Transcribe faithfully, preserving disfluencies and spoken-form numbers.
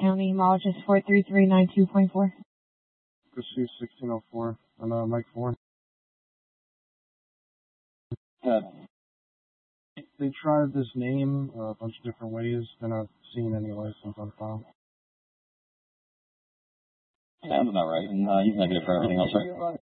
County, Mologist four three three nine two point four. Pursue sixteen oh four on uh, Mike four. Uh, They tried this name uh, a bunch of different ways. They're not seeing any license on file. sounds about right. And uh, he's negative for everything else, right?